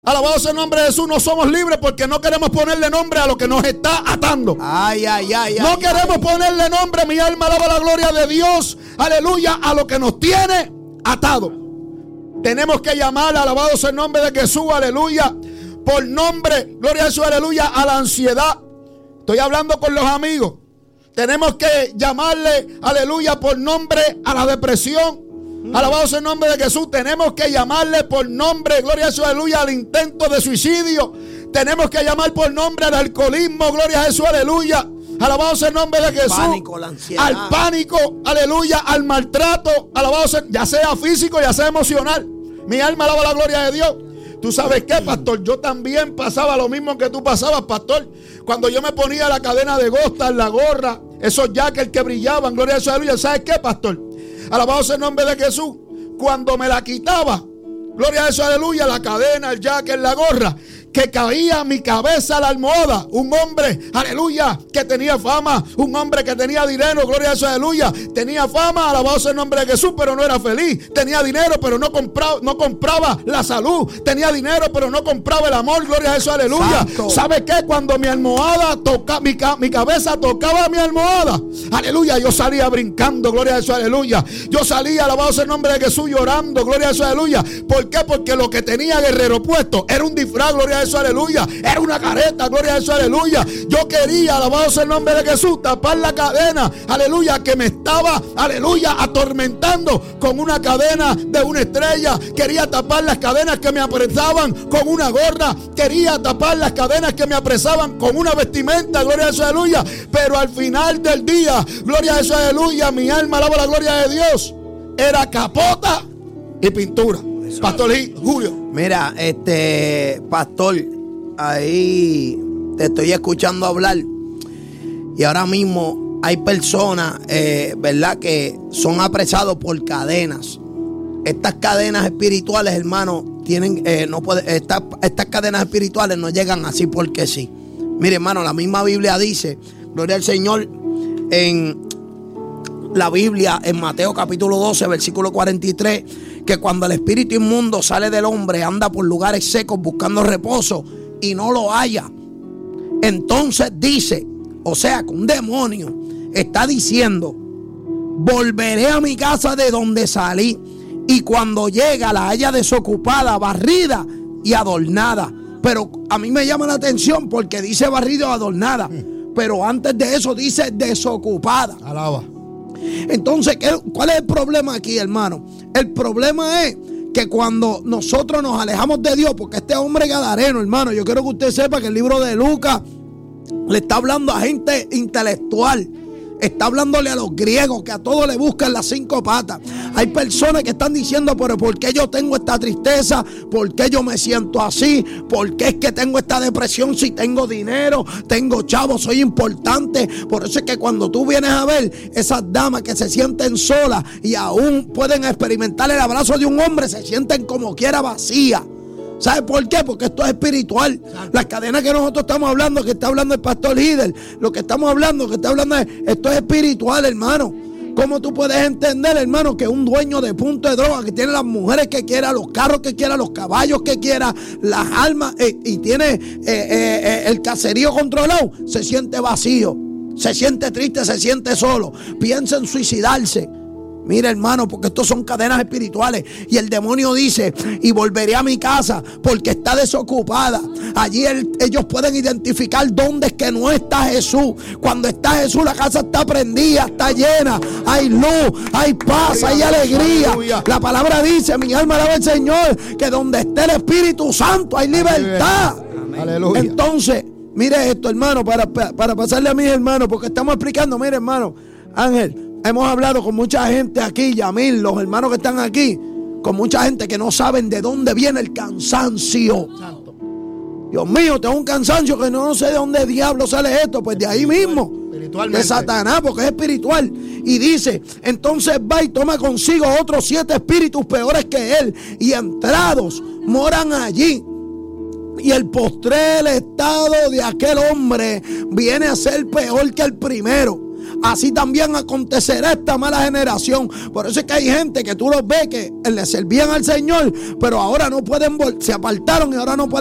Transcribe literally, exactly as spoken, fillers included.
Alabado sea el nombre de Jesús. No somos libres porque no queremos ponerle nombre a lo que nos está atando. Ay, ay, ay, no ay, queremos ay. ponerle nombre, mi alma alaba la gloria de Dios, aleluya, a lo que nos tiene atado. Tenemos que llamar, alabado sea el nombre de Jesús, aleluya, por nombre, gloria a Jesús, aleluya, a la ansiedad. Estoy hablando con los amigos. Tenemos que llamarle, aleluya, por nombre a la depresión. Alabado sea el nombre de Jesús. Tenemos que llamarle por nombre, gloria a Jesús, aleluya, al intento de suicidio. Tenemos que llamar por nombre al alcoholismo, gloria a Jesús, aleluya. Alabado sea el nombre de Jesús. Pánico, la ansiedad. Al pánico, aleluya, al maltrato, alabado sea, ya sea físico, ya sea emocional. Mi alma alaba la gloria de Dios. ¿Tú sabes qué, pastor? Yo también pasaba lo mismo que tú pasabas, pastor. Cuando yo me ponía la cadena de Gostar, la gorra, esos jackets que brillaban, gloria a Jesús, aleluya. ¿Sabes qué, pastor? Alabado sea el nombre de Jesús. Cuando me la quitaba, gloria a Jesús, aleluya, la cadena, el jacket, la gorra, que caía mi cabeza a la almohada. Un hombre, aleluya, que tenía fama. Un hombre que tenía dinero, gloria a Jesús, aleluya. Tenía fama, alabado sea el nombre de Jesús, pero no era feliz. Tenía dinero, pero no compraba, no compraba la salud. Tenía dinero, pero no compraba el amor, gloria a Jesús, aleluya. ¿Sabe qué? Cuando mi almohada toca, mi, mi cabeza tocaba mi almohada, aleluya, yo salía brincando, gloria a Jesús, aleluya. Yo salía, alabado sea el nombre de Jesús, llorando, gloria a Jesús, aleluya. ¿Por qué? Porque lo que tenía Guerrero puesto era un disfraz, gloria a Jesús, aleluya. Era una careta, gloria a Jesús, aleluya. Yo quería, alabado sea el nombre de Jesús, tapar la cadena, aleluya, que me estaba, aleluya, atormentando con una cadena de una estrella. Quería tapar las cadenas que me apresaban con una gorra. Quería tapar las cadenas que me apresaban con una vestimenta, gloria a Jesús, aleluya. Pero al final del día, gloria a Jesús, aleluya, mi alma alaba la gloria de Dios. Era capota y pintura. Pastor Julio. Mira, este, pastor, ahí te estoy escuchando hablar. Y ahora mismo hay personas, eh, ¿verdad?, que son apresados por cadenas. Estas cadenas espirituales, hermano, tienen, eh, no puede, estas, estas cadenas espirituales no llegan así porque sí. Mire, hermano, la misma Biblia dice, gloria al Señor, en la Biblia, en Mateo capítulo doce, versículo cuarenta y tres, que cuando el espíritu inmundo sale del hombre, anda por lugares secos buscando reposo y no lo halla. Entonces dice, o sea, que un demonio está diciendo, volveré a mi casa de donde salí, y cuando llega la halla desocupada, barrida y adornada. Pero a mí me llama la atención porque dice barrida o adornada, pero antes de eso dice desocupada. Alaba. Entonces, ¿cuál es el problema aquí, hermano? El problema es que cuando nosotros nos alejamos de Dios, porque este hombre gadareno, hermano, yo quiero que usted sepa que el libro de Lucas le está hablando a gente intelectual. Está hablándole a los griegos que a todos le buscan las cinco patas. Hay personas que están diciendo, pero ¿por qué yo tengo esta tristeza? ¿Por qué yo me siento así? ¿Por qué es que tengo esta depresión si tengo dinero, tengo chavos, soy importante? Por eso es que cuando tú vienes a ver esas damas que se sienten solas y aún pueden experimentar el abrazo de un hombre, se sienten como quiera vacías. ¿Sabe por qué? Porque esto es espiritual. Las cadenas que nosotros estamos hablando, que está hablando el pastor Hider, lo que estamos hablando, que está hablando, es, esto es espiritual, hermano. ¿Cómo tú puedes entender, hermano, que un dueño de punto de droga, que tiene las mujeres que quiera, los carros que quiera, los caballos que quiera, las armas, eh, y tiene eh, eh, eh, el caserío controlado, se siente vacío, se siente triste, se siente solo, piensa en suicidarse? Mira, hermano, porque estos son cadenas espirituales. Y el demonio dice, y volveré a mi casa porque está desocupada. Allí el, ellos pueden identificar dónde es que no está Jesús. Cuando está Jesús, la casa está prendida, está llena. Hay luz, hay paz, hay alegría. La palabra dice, mi alma alaba al Señor, que donde esté el Espíritu Santo hay libertad. Aleluya. Entonces, mire esto, hermano, para, para pasarle a mis hermanos, porque estamos explicando, mire, hermano, Ángel, hemos hablado con mucha gente aquí, Yamil, los hermanos que están aquí, con mucha gente que no saben de dónde viene el cansancio. Santo. Dios mío, tengo un cansancio que no sé de dónde diablo sale esto. Pues de ahí mismo, de Satanás, porque es espiritual. Y dice, entonces va y toma consigo otros siete espíritus peores que él, y entrados moran allí. Y el postrer estado de aquel hombre viene a ser peor que el primero. así también acontecerá esta mala generación. Por eso es que hay gente que tú los ves que le servían al Señor, pero ahora no pueden, se apartaron y ahora no pueden